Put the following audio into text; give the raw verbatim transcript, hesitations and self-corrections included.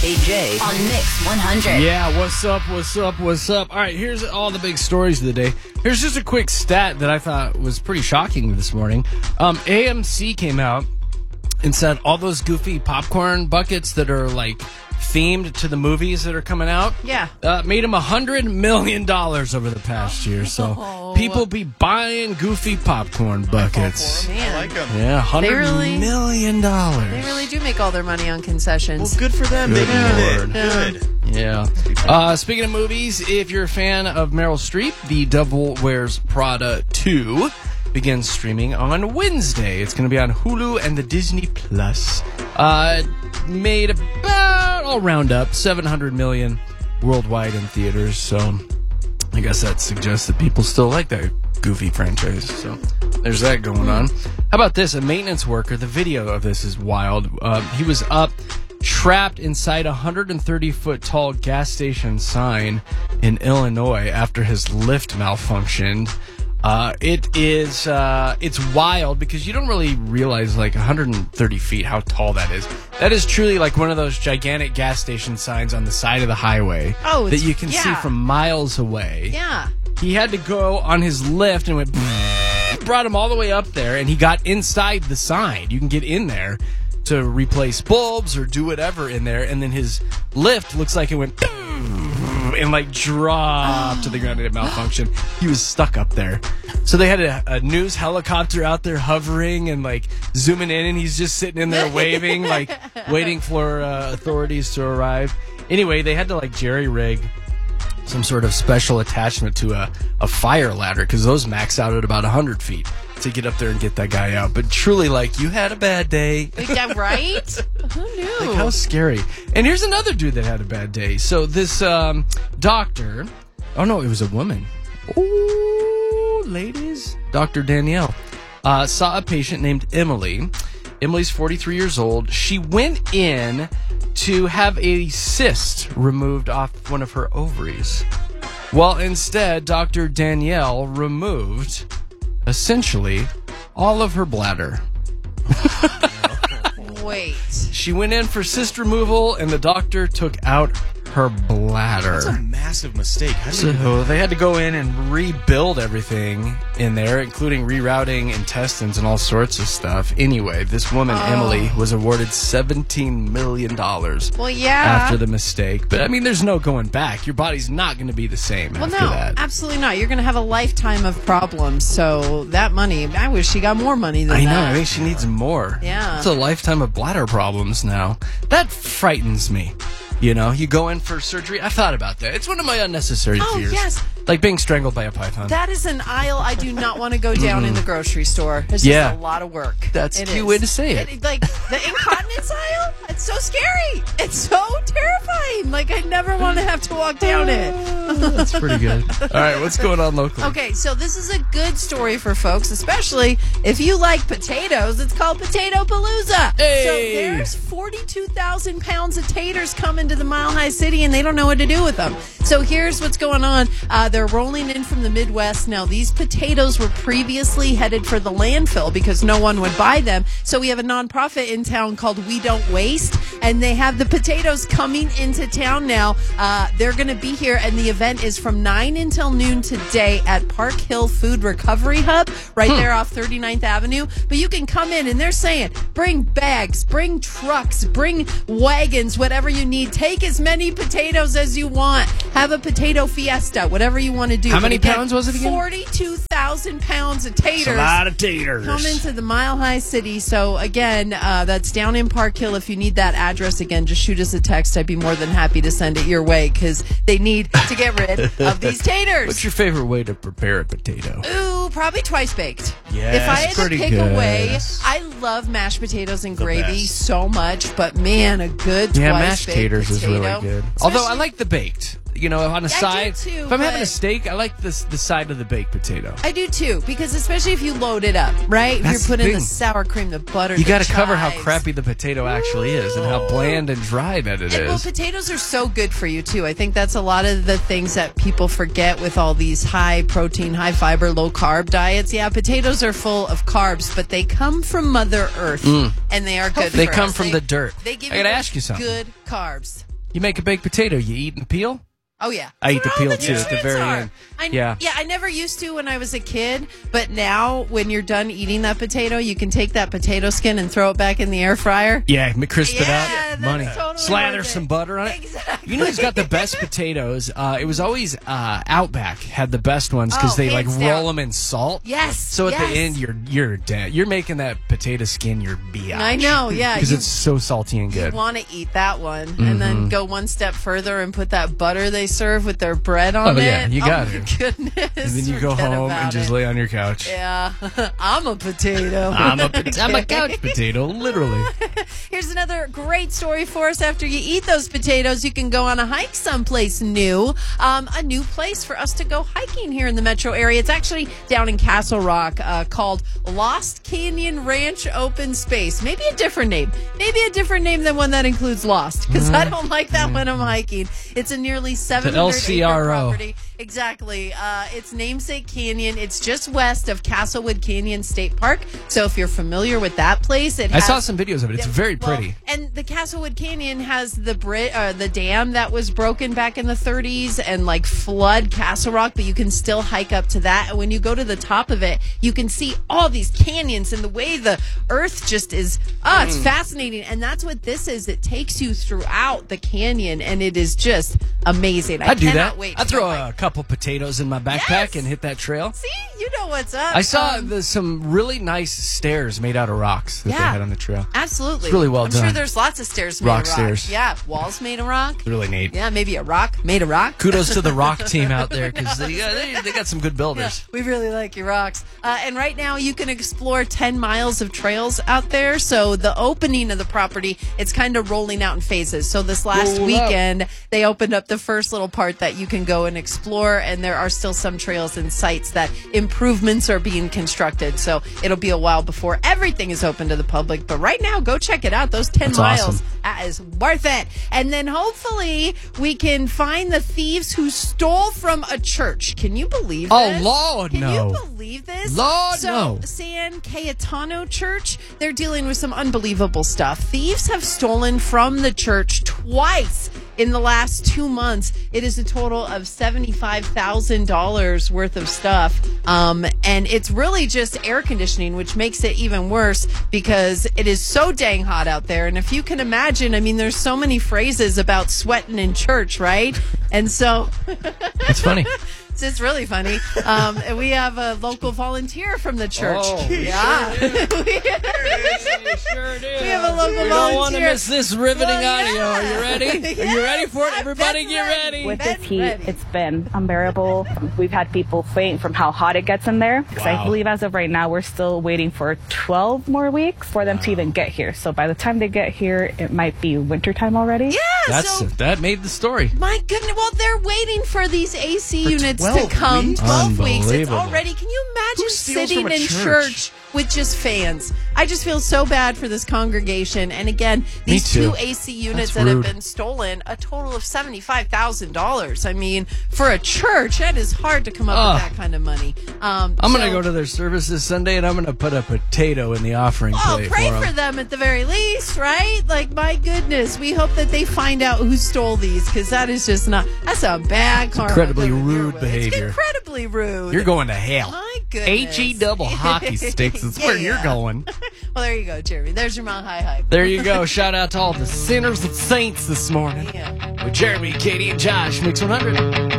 K J on Mix one hundred. Yeah, what's up, what's up, what's up? All right, here's all the big stories of the day. Here's just a quick stat that I thought was pretty shocking this morning. Um, A M C came out and said all those goofy popcorn buckets that are like themed to the movies that are coming out, yeah, uh, made them a hundred million dollars over the past year. So Oh. people be buying goofy popcorn buckets. Man. I like them. Yeah, hundred really- million dollars. They really do make all their money on concessions. Well, good for them. Good They Lord. need it. Good. Yeah. Uh, speaking of movies, if you're a fan of Meryl Streep, The Devil Wears Prada two begins streaming on Wednesday. It's going to be on Hulu and the Disney Plus. Uh, made about, I'll round up, seven hundred million worldwide in theaters. So I guess that suggests that people still like that goofy franchise. So there's that going on. How about this? A maintenance worker. The video of this is wild. Uh, he was up, trapped inside a one hundred thirty foot tall gas station sign in Illinois after his lift malfunctioned. Uh, it is, uh, it's wild because you don't really realize like one hundred thirty feet how tall that is. That is truly like one of those gigantic gas station signs on the side of the highway Oh, that it's- you can see yeah. from miles away. Yeah. He had to go on his lift and went, brought him all the way up there, and he got inside the sign. You can get in there to replace bulbs or do whatever in there, and then his lift looks like it went and like dropped to the ground and it malfunctioned. He was stuck up there. So they had a, a news helicopter out there hovering and like zooming in, and he's just sitting in there waving, like waiting for uh, authorities to arrive. Anyway, they had to like jerry rig some sort of special attachment to a, a fire ladder because those max out at about one hundred feet to get up there and get that guy out. But truly, like, you had a bad day. Yeah, right? Who knew? Like, how scary. And here's another dude that had a bad day. So this um, doctor, oh no, it was a woman. Ooh, ladies. Doctor Danielle uh, saw a patient named Emily. Emily's forty-three years old. She went in to have a cyst removed off one of her ovaries. Well, instead, Doctor Danielle removed, essentially, all of her bladder. Wait. She went in for cyst removal, and the doctor took out her bladder. That's a massive mistake. How do you do So they had to go in and rebuild everything in there, including rerouting intestines and all sorts of stuff. Anyway, this woman, Oh. Emily, was awarded seventeen million dollars Well, yeah. after the mistake. But, I mean, there's no going back. Your body's not going to be the same Well, after no, that. absolutely not. You're going to have a lifetime of problems. So that money, I wish she got more money than I know. that. I think she needs more. Yeah. It's a lifetime of bladder problems now. That frightens me. You know, you go in for surgery. I thought about that. It's one of my unnecessary Oh, fears. yes. Like being strangled by a python. That is an aisle I do not want to go down in the grocery store. It's Yeah. just a lot of work. That's a It cute is. way to say it. Like, the incontinence aisle, it's so scary. It's so terrifying. Like, I never want to have to walk down it. That's pretty good. All right, what's going on locally? Okay, so this is a good story for folks, especially if you like potatoes. It's called Potato Palooza. Hey! So there's forty-two thousand pounds of taters coming to the Mile High City, and they don't know what to do with them. So here's what's going on. Uh, they're rolling in from the Midwest. Now, these potatoes were previously headed for the landfill because no one would buy them. So we have a nonprofit in town called We Don't Waste, and they have the potatoes coming into town now. Uh, they're going to be here, and the event is from nine until noon today at Park Hill Food Recovery Hub, right there off thirty-ninth Avenue. But you can come in, and they're saying, bring bags, bring trucks, bring wagons, whatever you need. Take as many potatoes as you want. Have a potato fiesta, whatever you want to do. How But many again, pounds was it again? forty-two thousand pounds of taters. It's a lot of taters. Come into the Mile High City. So, again, uh, that's down in Park Hill. If you need that address, again, just shoot us a text. I'd be more than happy to send it your way because they need to get rid of these taters. What's your favorite way to prepare a potato? Ooh, probably twice baked. Yes, if I had to pretty pick good. away, I love mashed potatoes and The gravy best. so much, but man, a good Yeah, twice mashed baked taters is potato. really good. Although I Especially- like the baked. You know, on a do side. too, if I'm having a but- steak, I like this the side of the baked potato. I do too, because especially if you load it up, right? That's if you're putting the the thing. sour cream, the butter, You the got to cover how chives. crappy the potato actually is and how bland and dry that it And, well, is. potatoes are so good for you too. I think that's a lot of the things that people forget with all these high protein, high fiber, low carb diets. Yeah, potatoes are full of carbs, but they come from Mother Earth, and they are good. They for come us. from They- the dirt. They give I gotta you ask you something. good carbs. You make a baked potato. You eat the peel. Oh, yeah. I eat That's the what all peel, too, at the nutrients very are. end. I, Yeah. Yeah, I never used to when I was a kid, but now when you're done eating that potato, you can take that potato skin and throw it back in the air fryer. Yeah, crisp it Yeah, up. that's Money. totally Slather worth some it. butter on it. Exactly. You know who's got the best potatoes? Uh, it was always uh, Outback had the best ones because Oh, they like hands roll down. them in salt. Yes, So at yes. the end, you're you're dead. You're making that potato skin your biatch. I know, yeah. Because You- it's so salty and good. You want to eat that one, and Mm-hmm. then go one step further and put that butter they serve with their bread on Oh, it. yeah, you got oh, it. my goodness. And then you go Forget home about and just it. lay on your couch. Yeah, I'm a potato. I'm a, pot- I'm a couch potato, literally. Here's another great story for us. After you eat those potatoes, you can go on a hike someplace new. Um, a new place for us to go hiking here in the metro area. It's actually down in Castle Rock uh, called Lost Canyon Ranch Open Space. Maybe a different name. Maybe a different name than one that includes Lost, because I don't like that when I'm hiking. It's a nearly seven hundred L C R O. acre property. Exactly. Uh, it's Namesake Canyon. It's just west of Castlewood Canyon State Park. So if you're familiar with that place, it I has, saw some videos of it. It's very well, pretty. and the Castlewood Canyon has the bri- uh, the dam that was broken back in the thirties and like flood Castle Rock, but you can still hike up to that. And when you go to the top of it, you can see all these canyons and the way the earth just is. Ah, Mm. it's fascinating. And that's what this is. It takes you throughout the canyon, and it is just amazing. I I do cannot that. wait. I to throw go a hike. couple potatoes in my backpack Yes. and hit that trail. See, you know what's up. I saw Um, the, some really nice stairs made out of rocks that they Yeah. had on the trail. Absolutely. It's really well I'm done. sure there's lots of stairs made Rock of rock. stairs. Yeah, walls made of rock. Really neat. Yeah, maybe a rock made of rock. Kudos to the rock team out there because they, uh, they they got some good Yeah, builders. we really like your rocks. Uh, and right now you can explore ten miles of trails out there. So the opening of the property, it's kind of rolling out in phases. So this last Roll out. weekend, they opened up the first little part that you can go and explore. And there are still some trails and sites that improvements are being constructed. So it'll be a while before everything is open to the public. But right now, go check it out. Those ten That's miles. awesome. That is worth it. And then hopefully we can find the thieves who stole from a church. Can you believe Oh, this? Lord, Can no. you believe this? Lord, so, no. San Cayetano Church, they're dealing with some unbelievable stuff. Thieves have stolen from the church twice in the last two months. It is a total of seventy-five thousand dollars worth of stuff. Um, and it's really just air conditioning, which makes it even worse because it is so dang hot out there. And if you can imagine, I mean, there's so many phrases about sweating in church, right? And so That's funny. it's just really funny. Um, and we have a local volunteer from the church. Oh, we yeah. we, sure do. we have a local We volunteer. don't want to miss this riveting Well, audio. yeah. Are you ready? Are you ready for it? Yeah, Everybody Ben get ready. With Ben this heat, ready. it's been unbearable. We've had people faint from how hot it gets in there. Because Wow. I believe as of right now, we're still waiting for twelve more weeks for them to even get here. So by the time they get here, it might be wintertime already. Yeah. That's so, that made the story. my goodness. Well, they're waiting for these A C units to twelve come. weeks? twelve weeks. It's Unbelievable. already. Can you imagine Who steals sitting from a in church? church with just fans? I just feel so bad for this congregation. And again, these too. two A C units That's that rude. have been stolen, a total of seventy-five thousand dollars. I mean, for a church, that is hard to come up Ugh. with that kind of money. Um, I'm going to so- go to their service this Sunday and I'm going to put a potato in the offering Oh, plate pray for for them. them at the very least, right? Like, my goodness, we hope that they find out who stole these because that is just not. That's a bad karma. incredibly coming your rude way. behavior. It's incredibly rude. You're going to hell. My goodness. H E double hockey sticks is where you're Yeah. going. Well, there you go, Jeremy. There's your Mount High hype. There you go. Shout out to all the sinners and saints this morning. Yeah. With Jeremy, Katie, and Josh. Mix one hundred.